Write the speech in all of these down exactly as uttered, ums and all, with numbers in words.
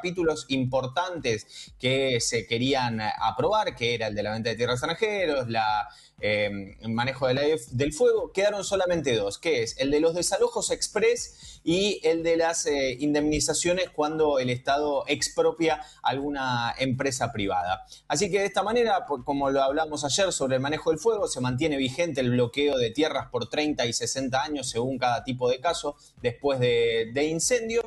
capítulos importantes que se querían aprobar, que era el de la venta de tierras extranjeros, la, eh, el manejo de la, del fuego, quedaron solamente dos, que es el de los desalojos express y el de las eh, indemnizaciones cuando el Estado expropia alguna empresa privada. Así que de esta manera, como lo hablamos ayer sobre el manejo del fuego, se mantiene vigente el bloqueo de tierras por treinta y sesenta años según cada tipo de caso después de, de incendio.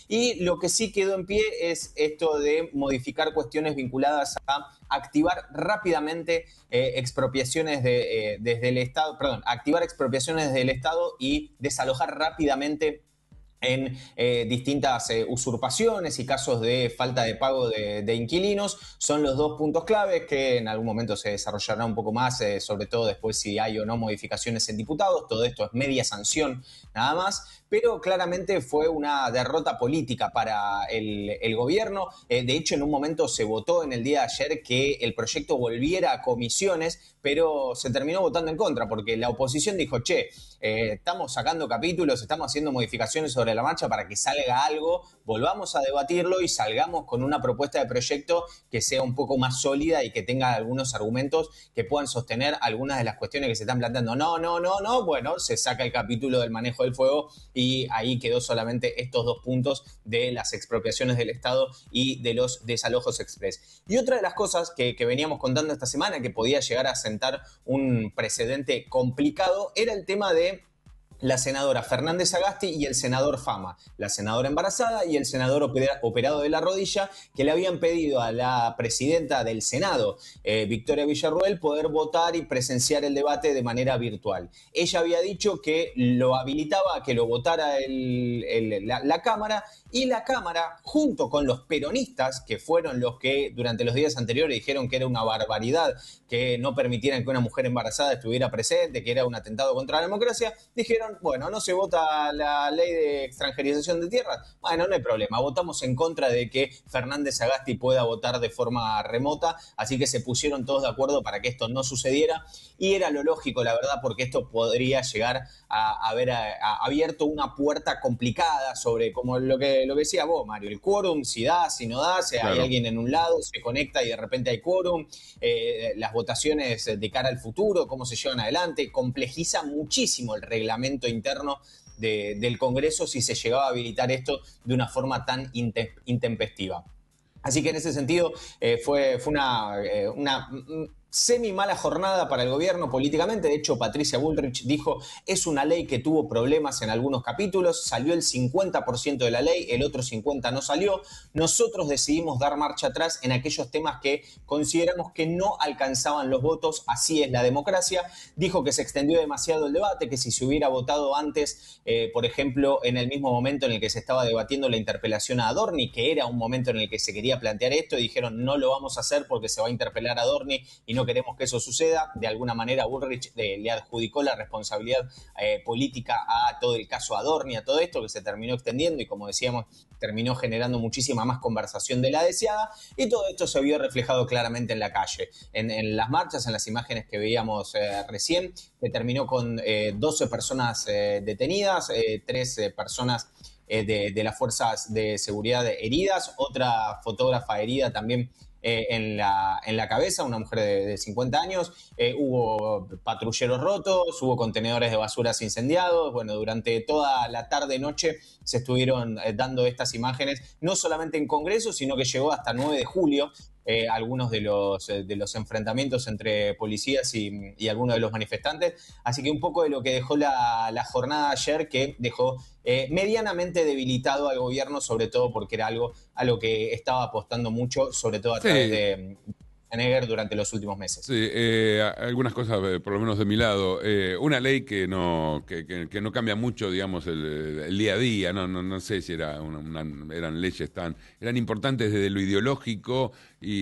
Y lo que sí quedó en pie es esto de modificar cuestiones vinculadas a activar rápidamente eh, expropiaciones de, eh, desde el Estado, perdón, activar expropiaciones desde el Estado y desalojar rápidamente en eh, distintas eh, usurpaciones y casos de falta de pago de, de inquilinos. Son los dos puntos claves que en algún momento se desarrollará un poco más, eh, sobre todo después si hay o no modificaciones en diputados. Todo esto es media sanción nada más, pero claramente fue una derrota política para el, el gobierno. Eh, de hecho, en un momento se votó en el día de ayer que el proyecto volviera a comisiones, pero se terminó votando en contra porque la oposición dijo, che, eh, estamos sacando capítulos, estamos haciendo modificaciones sobre la marcha para que salga algo, volvamos a debatirlo y salgamos con una propuesta de proyecto que sea un poco más sólida y que tenga algunos argumentos que puedan sostener algunas de las cuestiones que se están planteando. No, no, no, no, bueno, se saca el capítulo del manejo del fuego y ahí quedó solamente estos dos puntos de las expropiaciones del Estado y de los desalojos express. Y otra de las cosas que, que veníamos contando esta semana que podía llegar a sentar un precedente complicado era el tema de la senadora Fernández Sagasti y el senador Fama, la senadora embarazada y el senador opera, operado de la rodilla, que le habían pedido a la presidenta del Senado, eh, Victoria Villarroel, poder votar y presenciar el debate de manera virtual. Ella había dicho que lo habilitaba a que lo votara el, el, la, la Cámara, y la Cámara, junto con los peronistas, que fueron los que durante los días anteriores dijeron que era una barbaridad que no permitieran que una mujer embarazada estuviera presente, que era un atentado contra la democracia, dijeron, bueno, no se vota la ley de extranjerización de tierras, bueno, no hay problema, votamos en contra de que Fernández Sagasti pueda votar de forma remota, así que se pusieron todos de acuerdo para que esto no sucediera, y era lo lógico, la verdad, porque esto podría llegar a haber a, a abierto una puerta complicada sobre, como lo que, lo que decía vos, Mario, el quórum, si da, si no da, si claro. Hay alguien en un lado, se conecta y de repente hay quórum, eh, las votaciones de cara al futuro, cómo se llevan adelante, complejiza muchísimo el reglamento interno de, del Congreso si se llegaba a habilitar esto de una forma tan intempestiva. Así que en ese sentido eh, fue, fue una, eh, una semi mala jornada para el gobierno políticamente. De hecho, Patricia Bullrich dijo, es una ley que tuvo problemas en algunos capítulos, salió el cincuenta por ciento de la ley, el otro cincuenta por ciento no salió. Nosotros decidimos dar marcha atrás en aquellos temas que consideramos que no alcanzaban los votos, así es la democracia. Dijo que se extendió demasiado el debate, que si se hubiera votado antes, eh, por ejemplo, en el mismo momento en el que se estaba debatiendo la interpelación a Adorni, que era un momento en el que se quería plantear esto, y dijeron, no lo vamos a hacer porque se va a interpelar a Adorni y no no queremos que eso suceda. De alguna manera Bullrich eh, le adjudicó la responsabilidad eh, política a todo el caso Adorni, a todo esto que se terminó extendiendo y, como decíamos, terminó generando muchísima más conversación de la deseada, y todo esto se vio reflejado claramente en la calle, en, en las marchas, en las imágenes que veíamos eh, recién, que terminó con eh, doce personas eh, detenidas, eh, tres eh, personas eh, de, de las fuerzas de seguridad heridas, otra fotógrafa herida también Eh, en, la, en la cabeza, una mujer de, de cincuenta años, eh, hubo patrulleros rotos, hubo contenedores de basuras incendiados. Bueno, durante toda la tarde-noche se estuvieron eh, dando estas imágenes, no solamente en Congreso, sino que llegó hasta nueve de julio, eh, algunos de los, eh, de los enfrentamientos entre policías y, y algunos de los manifestantes. Así que un poco de lo que dejó la, la jornada ayer, que dejó eh, medianamente debilitado al gobierno, sobre todo porque era algo a lo que estaba apostando mucho, sobre todo a través sí. de Schwarzenegger durante los últimos meses. Sí, eh, algunas cosas, por lo menos de mi lado. Eh, una ley que no que, que, que no cambia mucho, digamos, el, el día a día. No, no, no sé si era una, una, eran leyes tan... Eran importantes desde lo ideológico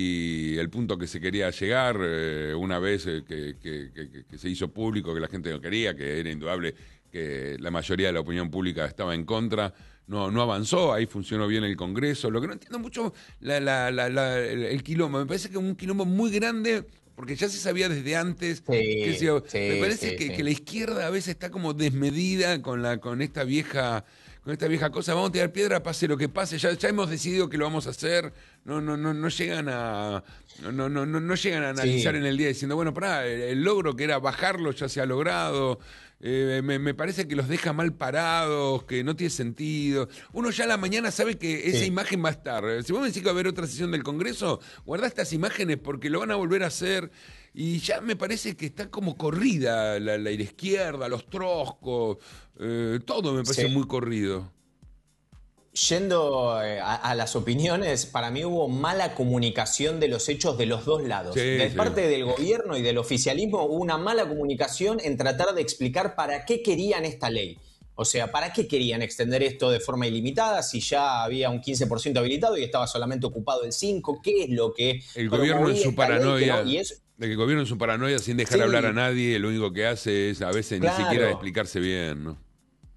y el punto que se quería llegar, eh, una vez que, que, que, que se hizo público, que la gente no quería, que era indudable que la mayoría de la opinión pública estaba en contra. No, no avanzó, ahí funcionó bien el Congreso. Lo que no entiendo mucho, la, la, la, la, el, el quilombo. Me parece que es un quilombo muy grande, porque ya se sabía desde antes. Sí, que se, sí, me parece sí, que, sí. que la izquierda a veces está como desmedida con, la, con esta vieja... con esta vieja cosa, vamos a tirar piedra, pase lo que pase, ya, ya hemos decidido que lo vamos a hacer, no, no, no, no llegan a no, no, no, no llegan a analizar sí. en el día diciendo, bueno, pará, el, el logro que era bajarlo ya se ha logrado. Eh, me, me parece que los deja mal parados, que no tiene sentido. Uno ya a la mañana sabe que esa sí. imagen va a estar. Si vos me decís que va a haber otra sesión del Congreso, guardá estas imágenes porque lo van a volver a hacer. Y ya me parece que está como corrida la, la izquierda, los troscos, eh, todo me parece sí. muy corrido. Yendo a, a las opiniones, para mí hubo mala comunicación de los hechos de los dos lados. Sí, de sí. parte del gobierno y del oficialismo hubo una mala comunicación en tratar de explicar para qué querían esta ley. O sea, ¿para qué querían extender esto de forma ilimitada si ya había un quince por ciento habilitado y estaba solamente ocupado el cinco por ciento? ¿Qué es lo que el gobierno en su paranoia, ley, ¿no? Y es, de que el gobierno en su paranoia, sin dejar sí. hablar a nadie, lo único que hace es a veces claro. ni siquiera explicarse bien, ¿no?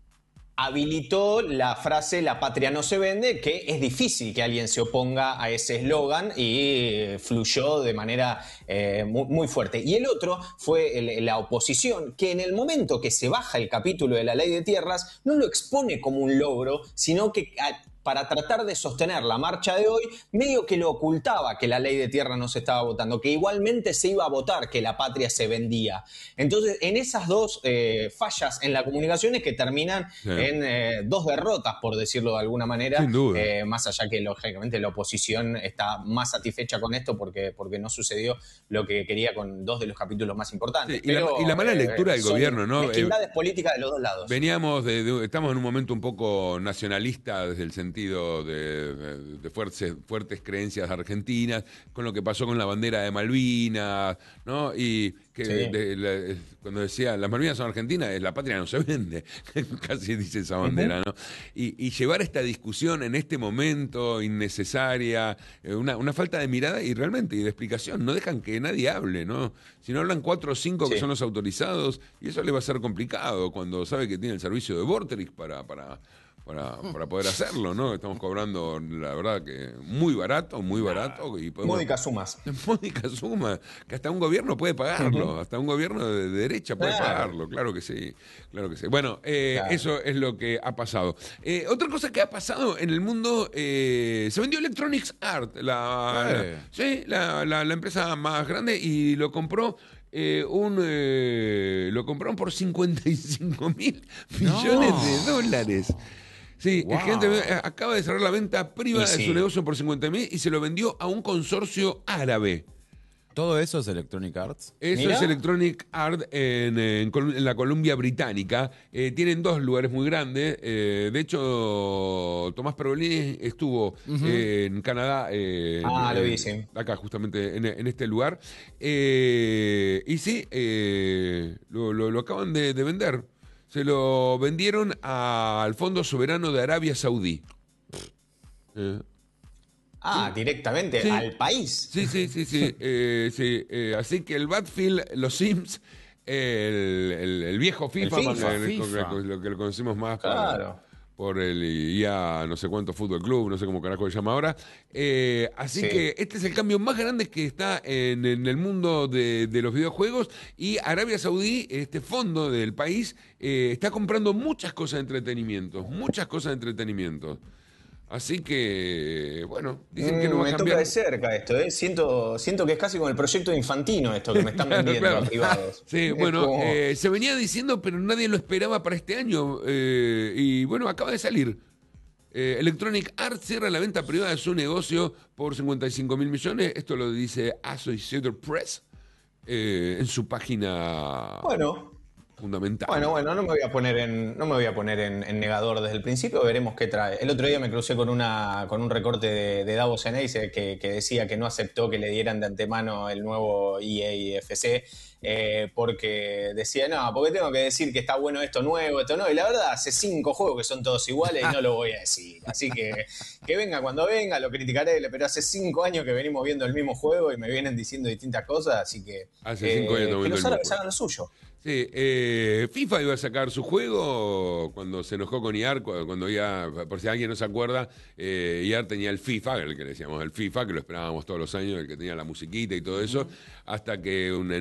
Habilitó la frase "la patria no se vende", que es difícil que alguien se oponga a ese eslogan y fluyó de manera eh, muy, muy fuerte. Y el otro fue el, la oposición, que en el momento que se baja el capítulo de la ley de tierras no lo expone como un logro, sino que para tratar de sostener la marcha de hoy, medio que lo ocultaba que la ley de tierra no se estaba votando, que igualmente se iba a votar, que la patria se vendía. Entonces, en esas dos eh, fallas en la comunicación es que terminan sí. en eh, dos derrotas, por decirlo de alguna manera. Sin duda. Eh, más allá que, lógicamente, la oposición está más satisfecha con esto porque, porque no sucedió lo que quería con dos de los capítulos más importantes. Sí, y, Pero, la, y la mala lectura eh, del gobierno, ¿no? Mezquindades eh, políticas de los dos lados. Veníamos de, de, estamos en un momento un poco nacionalista desde el sentido sentido de, de, de fuertes, fuertes creencias argentinas, con lo que pasó con la bandera de Malvinas, ¿no? Y que sí. de, de, cuando decía, las Malvinas son argentinas, la patria no se vende, casi dice esa bandera, uh-huh. ¿no? Y, y llevar esta discusión en este momento innecesaria, una, una falta de mirada y realmente y de explicación, no dejan que nadie hable, ¿no? Si no hablan cuatro o cinco sí. que son los autorizados, y eso le va a ser complicado cuando sabe que tiene el servicio de Vorterix para... para Para, para poder hacerlo, ¿no? Estamos cobrando, la verdad, que muy barato, muy barato. Y podemos, módicas sumas. Módicas sumas, que hasta un gobierno puede pagarlo, uh-huh. hasta un gobierno de derecha puede claro. pagarlo, claro que sí, claro que sí. Bueno, eh, claro. eso es lo que ha pasado. Eh, otra cosa que ha pasado en el mundo, eh, se vendió Electronic Arts, la, eh. la, sí, la, la, la empresa más grande, y lo compró... Eh, un eh, lo compraron por cincuenta y cinco mil millones no. de dólares. Sí, wow. el gerente acaba de cerrar la venta privada sí. de su negocio por cincuenta mil y se lo vendió a un consorcio árabe. ¿Todo eso es Electronic Arts? Eso ¿Mira? Es Electronic Arts en, en, en la Columbia Británica. Eh, tienen dos lugares muy grandes. Eh, de hecho, Tomás Pergolini estuvo uh-huh. eh, en Canadá. Eh, ah, en, lo vi, sí. Acá, justamente, en, en este lugar. Eh, y sí, eh, lo, lo, lo acaban de, de vender. Se lo vendieron a, al Fondo Soberano de Arabia Saudí. Eh. Ah, sí. directamente sí. al país. Sí, sí, sí, sí. eh, sí eh, así que el Battlefield, los Sims, el, el, el viejo FIFA, el FIFA, el, FIFA. El, lo que lo conocemos más claro. por, por el I A no sé cuánto Fútbol Club, no sé cómo carajo se llama ahora. Eh, así sí. que este es el cambio más grande que está en, en el mundo de, de los videojuegos, y Arabia Saudí, este fondo del país, eh, está comprando muchas cosas de entretenimiento, muchas cosas de entretenimiento. Así que, bueno, dicen que no va a cambiar. Me toca de cerca esto, ¿eh? Siento, siento que es casi como el proyecto de Infantino esto que me están claro, vendiendo claro. a privados. Sí, es bueno, como... eh, se venía diciendo, pero nadie lo esperaba para este año. Eh, y bueno, acaba de salir. Eh, Electronic Arts cierra la venta privada de su negocio por cincuenta y cinco mil millones. Esto lo dice Associated Press eh, en su página... Bueno... fundamental. Bueno, bueno, no me voy a poner en, no me voy a poner en, en negador desde el principio, veremos qué trae. El otro día me crucé con una con un recorte de, de Davos Eneise que, que decía que no aceptó que le dieran de antemano el nuevo E A F C eh, porque decía, no, porque tengo que decir que está bueno esto nuevo, esto no, y la verdad hace cinco juegos que son todos iguales y no lo voy a decir. Así que que venga cuando venga, lo criticaré, pero hace cinco años que venimos viendo el mismo juego y me vienen diciendo distintas cosas, así que, hace cinco eh, años que los árabes hagan lo suyo. Sí, eh, FIFA iba a sacar su juego cuando se enojó con I A R, cuando ya, por si alguien no se acuerda, eh, I A R tenía el FIFA, el que le decíamos el FIFA, que lo esperábamos todos los años, el que tenía la musiquita y todo eso, uh-huh. hasta que un, en un momento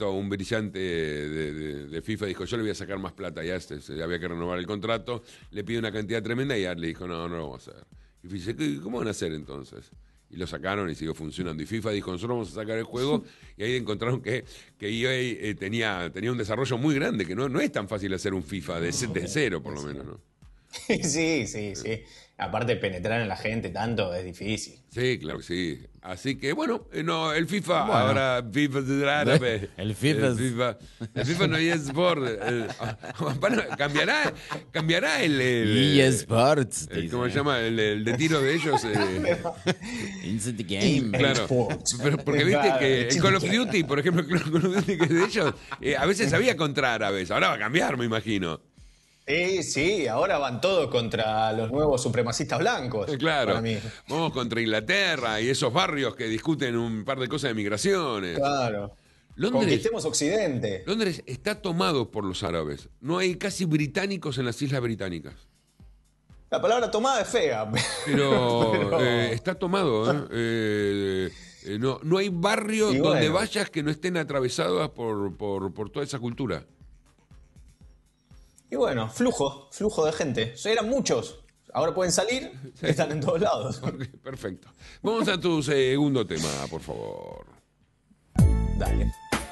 momento un brillante de, de, de FIFA dijo, yo le voy a sacar más plata ya, este, había que renovar el contrato, le pide una cantidad tremenda y ya le dijo, no, no lo vamos a hacer. Y dice, ¿cómo van a hacer entonces? Y lo sacaron y siguió funcionando. Y FIFA dijo, nosotros vamos a sacar el juego, y ahí encontraron que, que E A eh, tenía, tenía un desarrollo muy grande, que no, no es tan fácil hacer un FIFA de, de cero, por lo menos, ¿no? Sí, sí, sí. Aparte, penetrar en la gente tanto es difícil. Sí, claro que sí. Así que, bueno, eh, no, el FIFA, Bueno. ahora FIFA de árabe. El FIFA El es- FIFA, el FIFA no es por. el- ah, bueno, cambiará, cambiará el. el E A Sports. el- dice. ¿Cómo se llama? El, el de tiro de ellos. eh, Instant Game. claro. Sports. Pero porque viste Claro, que el Call of chiquito. Duty, por ejemplo, el Call of Duty que es de ellos, eh, a veces había contra árabes. Ahora va a cambiar, me imagino. Sí, sí, ahora van todos contra los nuevos supremacistas blancos. Eh, Claro, Para mí. vamos contra Inglaterra y esos barrios que discuten un par de cosas de migraciones. Claro. Londres, Conquistemos Occidente. Londres está tomado por los árabes. No hay casi británicos en las Islas Británicas. La palabra tomada es fea. Pero, Pero- eh, está tomado. ¿eh? Eh, eh, no, no hay barrio Y donde bueno. vayas que no estén atravesados por, por, por toda esa cultura. Y bueno, flujo, flujo de gente. Eran muchos. Ahora pueden salir, están en todos lados. Ok, perfecto. Vamos a tu segundo tema, por favor. Dale.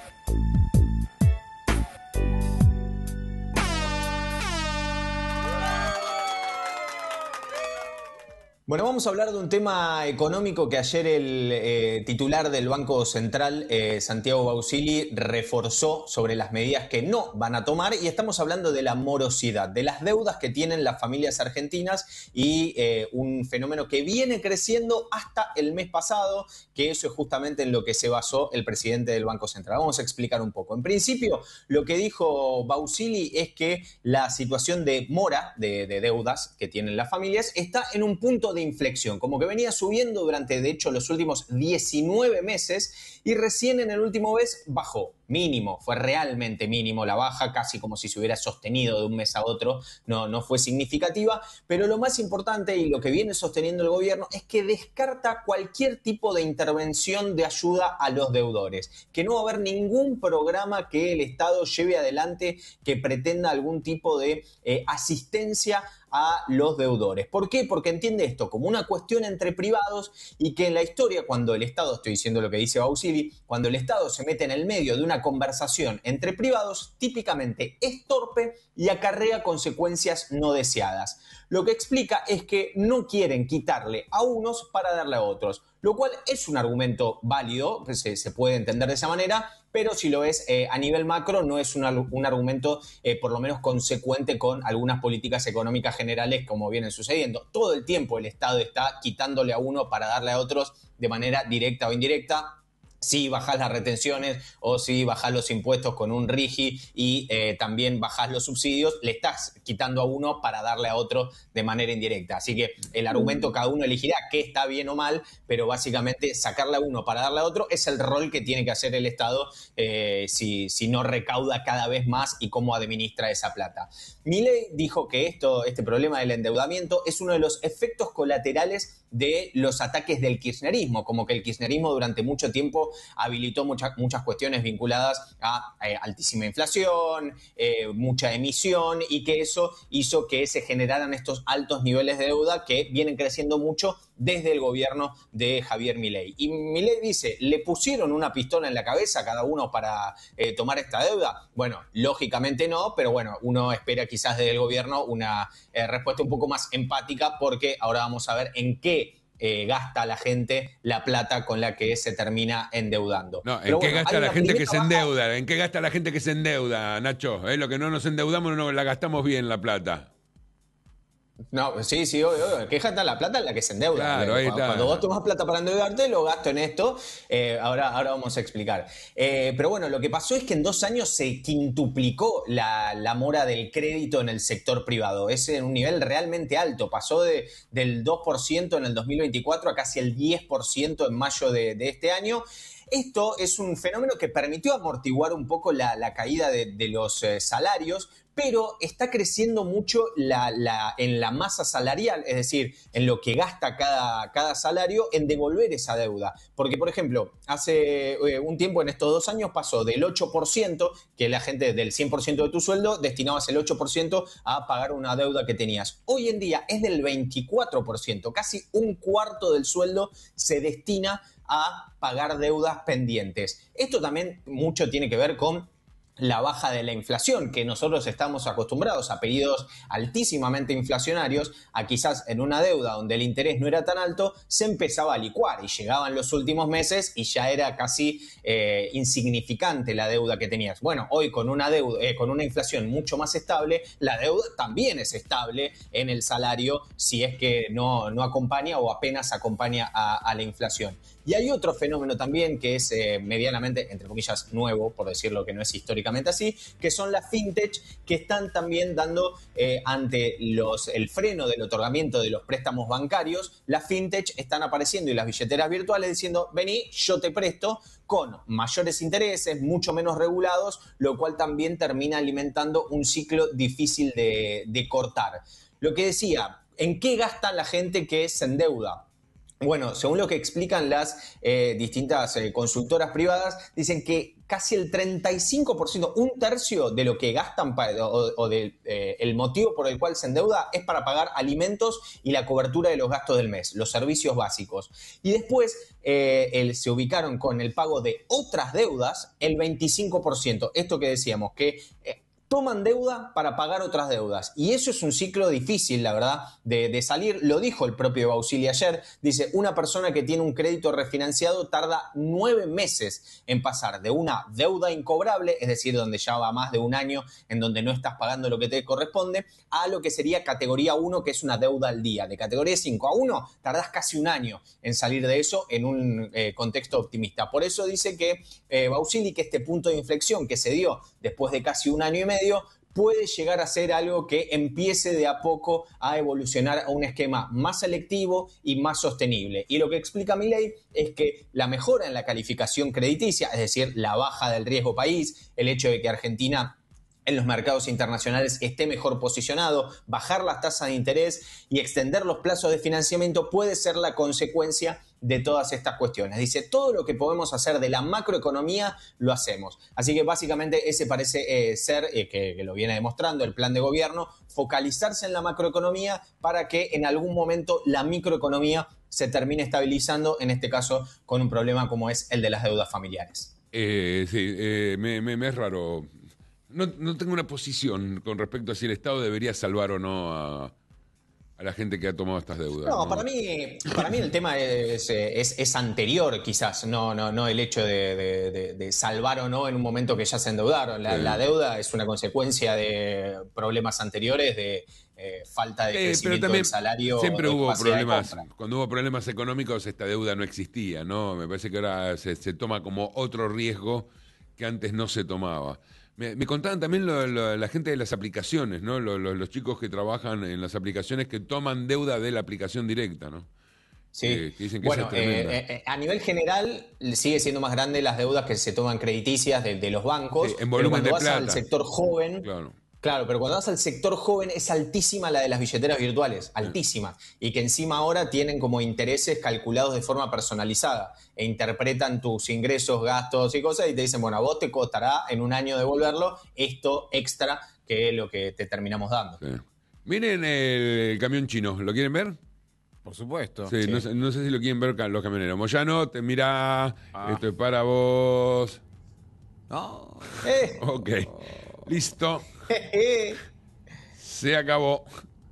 Bueno, vamos a hablar de un tema económico que ayer el eh, titular del Banco Central, eh, Santiago Bausili, reforzó sobre las medidas que no van a tomar, y estamos hablando de la morosidad, de las deudas que tienen las familias argentinas, y eh, un fenómeno que viene creciendo hasta el mes pasado, que eso es justamente en lo que se basó el presidente del Banco Central. Vamos a explicar un poco. En principio, lo que dijo Bausili es que la situación de mora, de, de deudas que tienen las familias, está en un punto de inflexión, como que venía subiendo durante, de hecho, los últimos diecinueve meses, y recién en el último mes bajó. Mínimo, fue realmente mínimo la baja, casi como si se hubiera sostenido de un mes a otro, no, no fue significativa, pero lo más importante y lo que viene sosteniendo el gobierno es que descarta cualquier tipo de intervención de ayuda a los deudores, que no va a haber ningún programa que el Estado lleve adelante que pretenda algún tipo de eh, asistencia a los deudores. ¿Por qué? Porque entiende esto como una cuestión entre privados, y que en la historia, cuando el Estado, estoy diciendo lo que dice Bausili, cuando el Estado se mete en el medio de una conversación entre privados, típicamente es torpe y acarrea consecuencias no deseadas. Lo que explica es que no quieren quitarle a unos para darle a otros, lo cual es un argumento válido, pues se, se puede entender de esa manera, pero si lo ves eh, a nivel macro no es un, un argumento eh, por lo menos consecuente con algunas políticas económicas generales como vienen sucediendo. Todo el tiempo el Estado está quitándole a uno para darle a otros de manera directa o indirecta. Si bajás las retenciones o si bajás los impuestos con un RIGI y eh, también bajás los subsidios, le estás quitando a uno para darle a otro de manera indirecta. Así que el argumento cada uno elegirá qué está bien o mal, pero básicamente sacarle a uno para darle a otro es el rol que tiene que hacer el Estado eh, si, si no recauda cada vez más y cómo administra esa plata. Milei dijo que esto, este problema del endeudamiento es uno de los efectos colaterales de los ataques del kirchnerismo, como que el kirchnerismo durante mucho tiempo habilitó mucha, muchas cuestiones vinculadas a eh, altísima inflación, eh, mucha emisión, y que eso hizo que se generaran estos altos niveles de deuda que vienen creciendo mucho desde el gobierno de Javier Milei. Y Milei dice, ¿le pusieron una pistola en la cabeza a cada uno para eh, tomar esta deuda? Bueno, lógicamente no, pero bueno, uno espera quizás desde el gobierno una eh, respuesta un poco más empática, porque ahora vamos a ver en qué Eh, gasta la gente la plata con la que se termina endeudando. No, ¿en Pero qué bueno, gasta hay la una gente que primera se baja- endeuda? ¿En qué gasta la gente que se endeuda, Nacho? ¿Eh? Lo que no nos endeudamos no la gastamos bien la plata. No, sí, sí, obvio, obvio. ¿Qué gasta la plata en la que se endeuda? Claro, ahí cuando, está. cuando vos tomás plata para endeudarte, lo gasto en esto. Eh, ahora, ahora vamos a explicar. Eh, pero bueno, lo que pasó es que en dos años se quintuplicó la, la mora del crédito en el sector privado. Es en un nivel realmente alto. Pasó de, del dos por ciento en el dos mil veinticuatro a casi el diez por ciento en mayo de, de este año. Esto es un fenómeno que permitió amortiguar un poco la, la caída de, de los eh, salarios, pero está creciendo mucho la, la, en la masa salarial, es decir, en lo que gasta cada, cada salario en devolver esa deuda. Porque, por ejemplo, hace eh, un tiempo, en estos dos años, pasó del ocho por ciento, que la gente del cien por ciento de tu sueldo, destinabas el ocho por ciento a pagar una deuda que tenías. Hoy en día es del veinticuatro por ciento, casi un cuarto del sueldo se destina a pagar deudas pendientes. Esto también mucho tiene que ver con la baja de la inflación, que nosotros estamos acostumbrados a periodos altísimamente inflacionarios, a quizás en una deuda donde el interés no era tan alto, se empezaba a licuar y llegaban los últimos meses y ya era casi eh, insignificante la deuda que tenías. Bueno, hoy con una deuda, eh, con una inflación mucho más estable, la deuda también es estable en el salario si es que no, no acompaña o apenas acompaña a, a la inflación. Y hay otro fenómeno también que es eh, medianamente, entre comillas, nuevo, por decirlo que no es históricamente así, que son las fintech, que están también dando eh, ante los, el freno del otorgamiento de los préstamos bancarios. Las fintech están apareciendo y las billeteras virtuales diciendo, vení, yo te presto, con mayores intereses, mucho menos regulados, lo cual también termina alimentando un ciclo difícil de, de cortar. Lo que decía, ¿en qué gasta la gente que se endeuda? Bueno, según lo que explican las eh, distintas eh, consultoras privadas, dicen que casi el treinta y cinco por ciento, un tercio de lo que gastan para, o, o del eh, el motivo por el cual se endeuda es para pagar alimentos y la cobertura de los gastos del mes, los servicios básicos. Y después eh, el, se ubicaron con el pago de otras deudas el veinticinco por ciento. Esto que decíamos, que... Eh, toman deuda para pagar otras deudas. Y eso es un ciclo difícil, la verdad, de, de salir. Lo dijo el propio Bausili ayer. Dice, una persona que tiene un crédito refinanciado tarda nueve meses en pasar de una deuda incobrable, es decir, donde ya va más de un año en donde no estás pagando lo que te corresponde, a lo que sería categoría uno, que es una deuda al día. De categoría cinco a uno, tardás casi un año en salir de eso en un eh, contexto optimista. Por eso dice que eh, Bausili, que este punto de inflexión que se dio después de casi un año y medio, puede llegar a ser algo que empiece de a poco a evolucionar a un esquema más selectivo y más sostenible. Y lo que explica Milei es que la mejora en la calificación crediticia, es decir, la baja del riesgo país, el hecho de que Argentina en los mercados internacionales esté mejor posicionado, bajar las tasas de interés y extender los plazos de financiamiento puede ser la consecuencia de todas estas cuestiones. Dice, todo lo que podemos hacer de la macroeconomía lo hacemos. Así que básicamente ese parece eh, ser, eh, que, que lo viene demostrando el plan de gobierno, focalizarse en la macroeconomía para que en algún momento la microeconomía se termine estabilizando, en este caso con un problema como es el de las deudas familiares. Eh, sí, eh, me, me, me es raro. No, no tengo una posición con respecto a si el Estado debería salvar o no a, a la gente que ha tomado estas deudas. No, ¿no? para mí, para mí el tema es, es, es anterior, quizás, no, no, no el hecho de, de, de, de salvar o no en un momento que ya se endeudaron. La, Sí. la deuda es una consecuencia de problemas anteriores, de eh, falta de Eh, pero crecimiento también del salario. siempre de hubo capacidad de problemas. compra. Cuando hubo problemas económicos, esta deuda no existía, ¿no? Me parece que ahora se, se toma como otro riesgo que antes no se tomaba. Me, me contaban también lo, lo, la gente de las aplicaciones, ¿no? Lo, lo, los chicos que trabajan en las aplicaciones que toman deuda de la aplicación directa, ¿no? Sí, Eh, que dicen que bueno, esa es tremenda. eh, eh, a nivel general sigue siendo más grande las deudas que se toman crediticias de, de los bancos, Sí, en pero volumen cuando de vas al plata. sector joven, Claro. claro, pero cuando vas al sector joven es altísima la de las billeteras virtuales, altísima, y que encima ahora tienen como intereses calculados de forma personalizada e interpretan tus ingresos, gastos y cosas y te dicen, bueno, a vos te costará en un año devolverlo esto extra que es lo que te terminamos dando. Sí. Miren el camión chino, ¿lo quieren ver? Por supuesto. Sí, Sí. No, sé, no sé si lo quieren ver ca- los camioneros. Moyano, te mira, Ah. esto es para vos. No. Eh, Ok, listo, jeje. se acabó.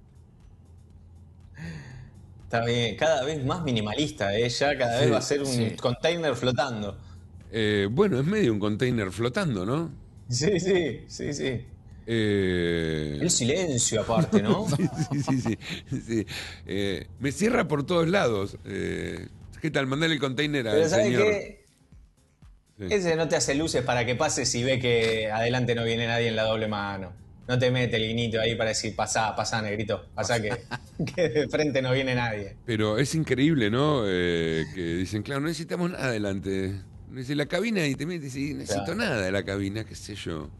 Está bien, cada vez más minimalista, ¿eh? Ya cada vez Sí, va a ser un sí. container flotando. Eh, bueno, es medio un container flotando, ¿no? Sí, sí, sí, sí. Eh, El silencio aparte, ¿no? sí, sí, sí, sí. Eh, me cierra por todos lados. Eh, ¿Qué tal? Mandale el container al Pero ¿sabes señor. qué? Sí. Ese no te hace luces para que pases y ve que adelante no viene nadie en la doble mano. No te mete el guiñito ahí para decir, pasá, pasá, negrito. Pasá que, que de frente no viene nadie. Pero es increíble, ¿no? Eh, que dicen, claro, no necesitamos nada adelante. Dice, la cabina y te metes y necesito Claro. nada de la cabina, qué sé yo.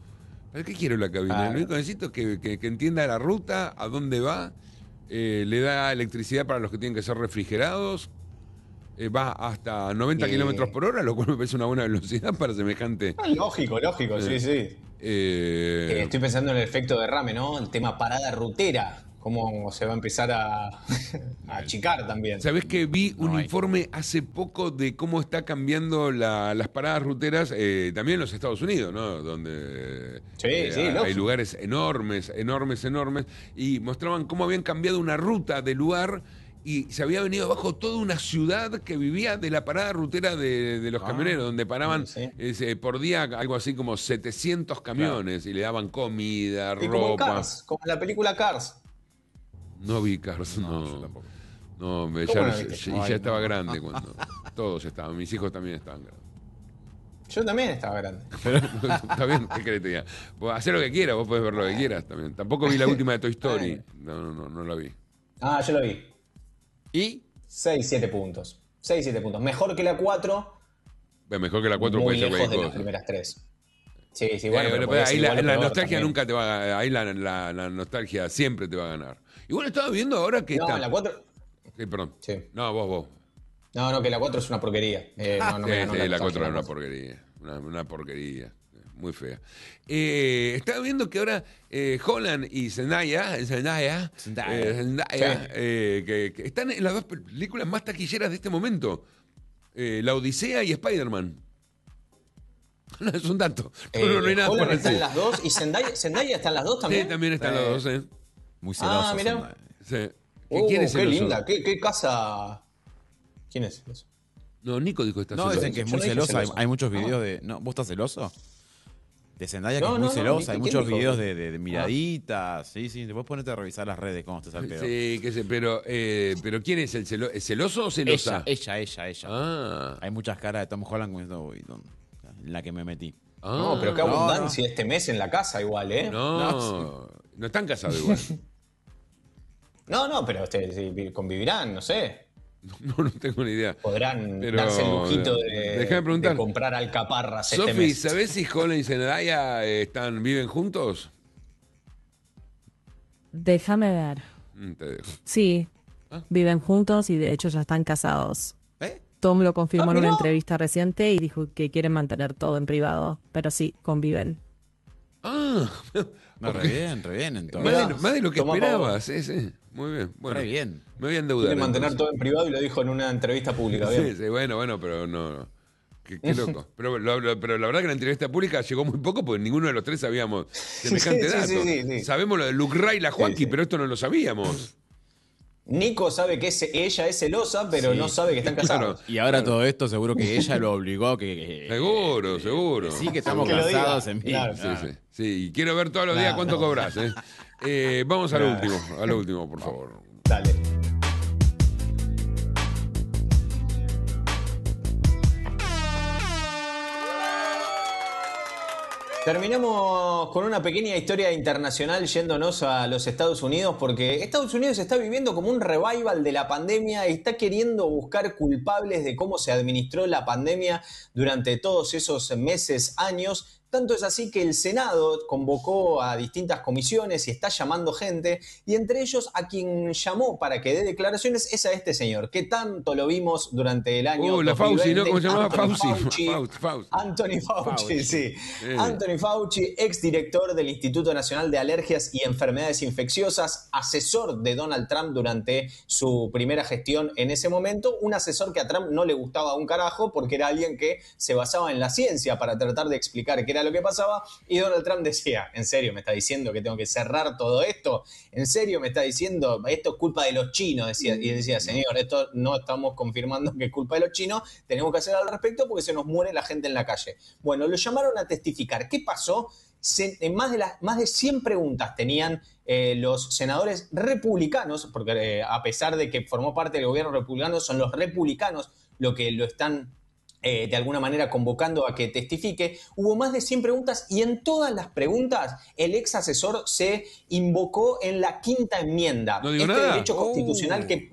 ¿Para qué quiero la cabina? Claro. Lo único que necesito es que, que- que entienda la ruta, a dónde va, eh, le da electricidad para los que tienen que ser refrigerados, eh, va hasta noventa Eh. kilómetros por hora, lo cual me parece una buena velocidad para semejante. Ah, lógico, lógico, sí, sí. Eh, Eh, estoy pensando en el efecto derrame, ¿no? El tema parada rutera. Cómo se va a empezar a, a achicar también. ¿Sabés que vi un No hay. informe hace poco de cómo está cambiando la- las paradas ruteras, eh, también en los Estados Unidos, ¿no? Donde Sí, eh, sí, hay lógico. lugares enormes, enormes, enormes, y mostraban cómo habían cambiado una ruta de lugar y se había venido abajo toda una ciudad que vivía de la parada rutera de, de los Ah, camioneros, donde paraban sí. ese, por día algo así como setecientos camiones y le daban comida, Y como en ropa. Cars, como en la película Cars. No vi Cars, no. No, yo tampoco. No, me- ¿Cómo ya, no ya- viste? ya Ay, estaba no. grande cuando. Todos estaban, mis hijos también estaban grandes. Yo también estaba grande. Está bien, ¿qué querés que te diga? Vos hacé lo que quieras, vos podés ver lo que quieras también. Tampoco vi la última de Toy Story. No, no, no, no la vi. Ah, yo lo vi. ¿Y? seis, siete puntos. seis, siete puntos. Mejor que la cuatro. Ve, Mejor que la cuatro Muy puede ser lejos de cualquier las cosa. primeras tres. Sí, sí, Eh, bueno. pero pero podía ser ahí la, igual o la peor nostalgia también. nunca te va a ganar. Ahí la, la- la nostalgia siempre te va a ganar. Y bueno, estaba viendo ahora que No, está. la cuatro. Sí, perdón. Sí. No, vos, vos. No, no, que la cuatro es una porquería. Eh, no, no Sí, me ganó sí, la nostalgia, cuatro era no. una porquería. Una, una porquería. Muy fea. Eh, estaba viendo que ahora eh, Holland y Zendaya, Zendaya, Zendaya. eh, Zendaya, Sí. eh, que, que están en las dos películas más taquilleras de este momento. Eh, La Odisea y Spider-Man. No, es un dato. No, Eh, no, no hay nada Holland por está en decir. las dos y Zendaya, Zendaya está en las dos también. Sí, también están Eh, los dos, ¿eh? Muy celoso. Ah, mirá. Zendaya. Sí. ¿Qué- Uh, ¿Quién es qué el oso? linda, qué, qué casa. ¿Quién es? eso? No, Nico dijo esta No, celosa. dicen que es Yo muy no dije celosa. Hay, celosa. hay muchos No. videos de. No, ¿vos estás celoso? De Zendaya, que No, es muy no, no, celosa. Hay ¿quién muchos dijo? videos de, de- de miraditas. Sí, sí. Después ponete a revisar las redes cómo estás al pedo. Sí, qué sé, pero, eh, pero ¿quién es el celo- ¿es celoso o celosa? Ella, ella, ella, ella. Ah. Hay muchas caras de Tom Holland con esto, uy, don- en la que me metí. Ah. No, pero qué no, abundancia este mes en la casa igual, ¿eh? No, no están casados igual. No, no, pero ustedes sí, convivirán, no sé. No, no tengo ni idea. Podrán Pero, darse el lujito de, déjame preguntar. de comprar alcaparras este Sofi, mes. ¿sabés si Holland y Zendaya eh, están, viven juntos? Déjame ver. Mm, te dejo. Sí, Ah. viven juntos y de hecho ya están casados. ¿Eh? Tom lo confirmó Ah, en una mirá. entrevista reciente y dijo que quieren mantener todo en privado, pero sí, conviven. Ah, No, re bien, re bien. más Entonces. Mirá, de, más de lo que toma esperaba, sí, sí. Muy bien. Bueno, Re bien. me voy a endeudar. Quiere mantener entonces. todo en privado y lo dijo en una entrevista pública. Sí, Bien. sí, bueno, bueno, pero no. no. Qué, qué loco. Pero, lo- lo- pero la verdad que la entrevista pública llegó muy poco porque ninguno de los tres sabíamos semejante Sí, sí, dato. sí, sí, sí. Sabemos lo de Luke Ray y la Joaquín, Sí, sí. pero esto no lo sabíamos. Nico sabe que es- ella es celosa, pero Sí. no sabe que están casados. Y ahora todo esto seguro que ella lo obligó a que... que- Seguro, seguro. Sí, que estamos Que lo diga, casados en vida. claro. Sí, sí, sí. Y quiero ver todos los días Claro. cuánto cobras. ¿eh? Eh, vamos al Claro. último, al último, por favor. Dale. Terminamos con una pequeña historia internacional yéndonos a los Estados Unidos porque Estados Unidos está viviendo como un revival de la pandemia y está queriendo buscar culpables de cómo se administró la pandemia durante todos esos meses, años. Tanto es así que el Senado convocó a distintas comisiones y está llamando gente, y entre ellos a quien llamó para que dé declaraciones es a este señor, que tanto lo vimos durante el año Uh, la dos mil Fauci, veinte, ¿no? ¿Cómo se llamaba? Anthony Fauci. Fauci. Fauci, Fauci. Anthony Fauci, Fauci. sí. Sí. Anthony Fauci, exdirector del Instituto Nacional de Alergias y Enfermedades Infecciosas, asesor de Donald Trump durante su primera gestión en ese momento, un asesor que a Trump no le gustaba un carajo porque era alguien que se basaba en la ciencia para tratar de explicar qué era lo que pasaba, y Donald Trump decía, ¿en serio me está diciendo que tengo que cerrar todo esto? ¿En serio me está diciendo esto es culpa de los chinos? Decía, y decía, señor, esto no estamos confirmando que es culpa de los chinos, tenemos que hacer al respecto porque se nos muere la gente en la calle. Bueno, lo llamaron a testificar. ¿Qué pasó? Se, en más, de las, más de cien preguntas tenían eh, los senadores republicanos, porque eh, a pesar de que formó parte del gobierno republicano, son los republicanos los que lo están eh, de alguna manera convocando a que testifique. Hubo más de cien preguntas y en todas las preguntas el ex asesor se invocó en la quinta enmienda. No digo este nada. derecho Oh. constitucional que...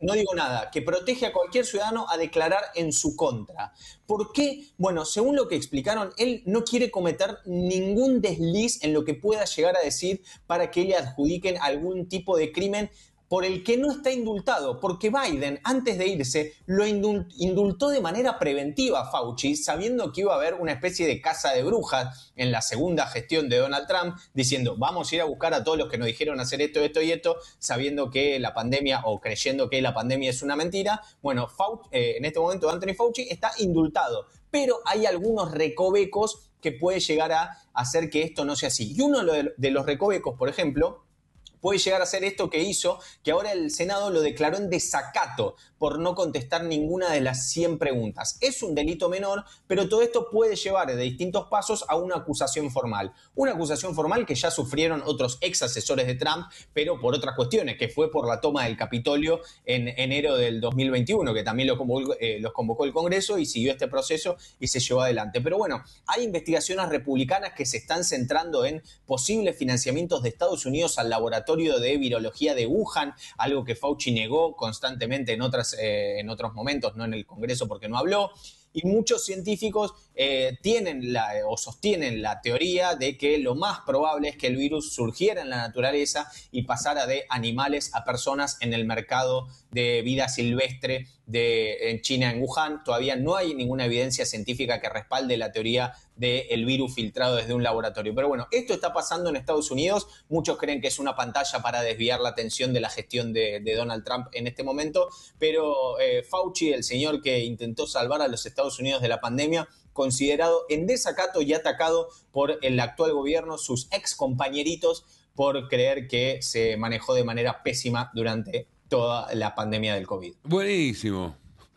no digo nada, que protege a cualquier ciudadano a declarar en su contra. ¿Por qué? Bueno, según lo que explicaron, él no quiere cometer ningún desliz en lo que pueda llegar a decir para que le adjudiquen algún tipo de crimen por el que no está indultado, porque Biden, antes de irse, lo indultó de manera preventiva a Fauci, sabiendo que iba a haber una especie de caza de brujas en la segunda gestión de Donald Trump, diciendo, vamos a ir a buscar a todos los que nos dijeron hacer esto, esto y esto, sabiendo que la pandemia, o creyendo que la pandemia es una mentira. Bueno, Fauci, eh, en este momento Anthony Fauci está indultado, pero hay algunos recovecos que puede llegar a hacer que esto no sea así. Y uno de los recovecos, por ejemplo, puede llegar a ser esto que hizo, que ahora el Senado lo declaró en desacato por no contestar ninguna de las cien preguntas. Es un delito menor, pero todo esto puede llevar de distintos pasos a una acusación formal. Una acusación formal que ya sufrieron otros ex asesores de Trump, pero por otras cuestiones, que fue por la toma del Capitolio en enero del dos mil veintiuno, que también lo convocó, eh, los convocó el Congreso y siguió este proceso y se llevó adelante. Pero bueno, hay investigaciones republicanas que se están centrando en posibles financiamientos de Estados Unidos al laboratorio de virología de Wuhan, algo que Fauci negó constantemente en, otras, eh, en otros momentos, no en el Congreso porque no habló. Y muchos científicos eh, tienen la, o sostienen la teoría de que lo más probable es que el virus surgiera en la naturaleza y pasara de animales a personas en el mercado de vida silvestre de, en China, en Wuhan. Todavía no hay ninguna evidencia científica que respalde la teoría del virus filtrado desde un laboratorio. Pero bueno, esto está pasando en Estados Unidos. Muchos creen que es una pantalla para desviar la atención de la gestión de, de Donald Trump en este momento, pero eh, Fauci, el señor que intentó salvar a los Estados Unidos de la pandemia, considerado en desacato y atacado por el actual gobierno, sus ex compañeritos, por creer que se manejó de manera pésima durante toda la pandemia del COVID. Buenísimo.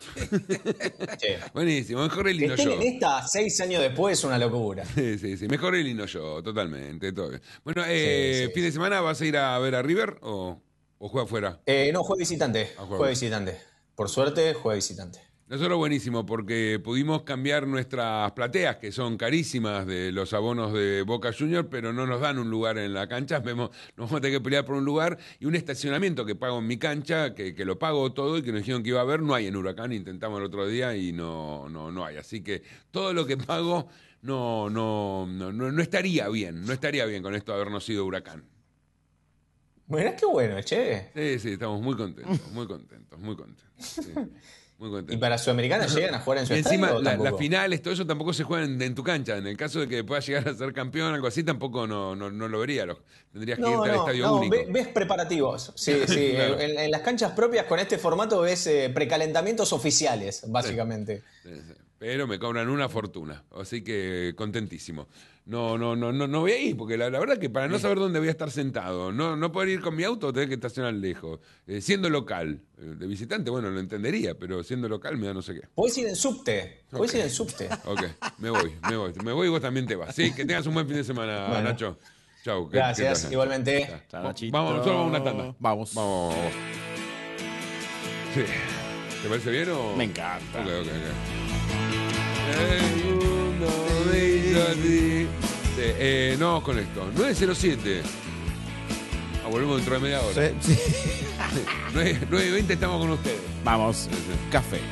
Sí. Buenísimo, mejor el Que hino estén yo. en esta seis años después es una locura. Sí, sí, sí, mejor el hino yo, totalmente. Todo bien. Bueno, eh, Sí, sí, ¿fin de sí. semana vas a ir a ver a River o, o juega afuera? Eh, no, juega visitante. Ah, juega Juega visitante. Por suerte, juega visitante. Nosotros buenísimo porque pudimos cambiar nuestras plateas, que son carísimas, de los abonos de Boca Juniors, pero no nos dan un lugar en la cancha. Vemos, nos vamos a tener que pelear por un lugar y un estacionamiento que pago en mi cancha, que, que lo pago todo y que nos dijeron que iba a haber, no hay en Huracán. Intentamos el otro día y no, no, no hay. Así que todo lo que pago no, no, no, no, no estaría bien, no estaría bien con esto de habernos ido Huracán. Bueno, qué bueno, che. Sí, sí, estamos muy contentos, muy contentos, muy contentos. Sí, muy contentos. ¿Y para Sudamericana llegan a jugar en su Y encima, estadio o la- tampoco? las finales, todo eso tampoco se juega en, en tu cancha. En el caso de que puedas llegar a ser campeón, algo así, tampoco no, no, no lo vería. Lo- tendrías que No, irte al no, estadio no, único. ve- ves preparativos. Sí, sí. Claro. en, en las canchas propias con este formato ves eh, precalentamientos oficiales, básicamente. Sí, sí. Pero me cobran una fortuna. Así que contentísimo. No, no, no, no, no voy a ir, porque la, la verdad que para no saber dónde voy a estar sentado, no, no poder ir con mi auto, tener que estacionar lejos. Eh, siendo local, eh, de visitante, bueno, lo entendería, pero siendo local me da no sé qué. Podés ir en subte. Podés Ok. ir en subte. Ok, me voy, me voy. Me voy y vos también te vas. Sí, que tengas un buen fin de semana, Bueno. Nacho. Chau. que- Gracias, que- igualmente. Chao, Nachito. Vamos, nosotros vamos a una tanda. Vamos. Vamos. Sí. ¿Te parece bien o...? Me encanta. Ok, ok, ok. El mundo me hizo así. Sí, eh, no, con esto. nueve cero siete. Ah, volvemos dentro de media hora. Sí, sí. nueve veinte estamos con ustedes. Vamos. Sí, sí. Café.